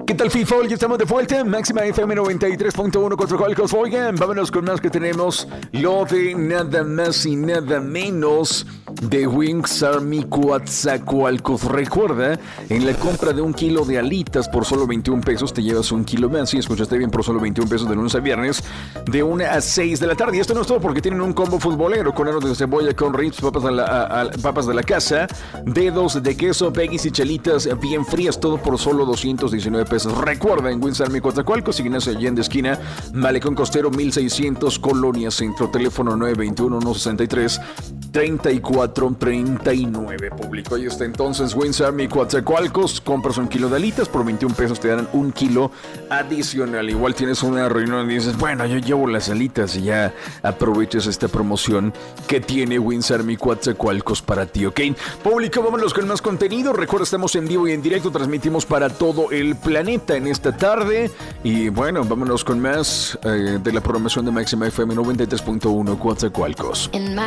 ¿Qué tal, FIFA? Ya estamos de vuelta. Máxima FM 93.1 Coatzacoalcos. Oigan, vámonos con más que tenemos. Lo de nada más y nada menos de Wings Army Coatzacoalcos. Recuerda, en la compra de 1 kilo de alitas por solo 21 pesos te llevas 1 kilo más. Sí, escuchaste bien, por solo 21 pesos de lunes a viernes, de 1 a 6 de la tarde. Y esto no es todo porque tienen un combo futbolero con aros de cebolla, con ribs, papas de la casa, dedos de queso, veggies y chelitas bien frías. Todo por solo 219 pesos. Recuerda, en Wings Army Coatzacoalcos, Ignacio Allende esquina, Malecón Costero 1600, Colonia Centro, teléfono 921-163-3439. Público, ahí está entonces Wings Army Coatzacoalcos. Compras 1 kilo de alitas, por 21 pesos te dan 1 kilo adicional. Igual tienes una reunión y dices, bueno, yo llevo las alitas, y ya aprovechas esta promoción que tiene Wings Army Coatzacoalcos para ti, ¿ok? Público, vámonos con más contenido. Recuerda, estamos en vivo y en directo, transmitimos para todo el planeta en esta tarde. Y bueno, vámonos con más de la programación de Máxima FM 93.1 Coatzacoalcos.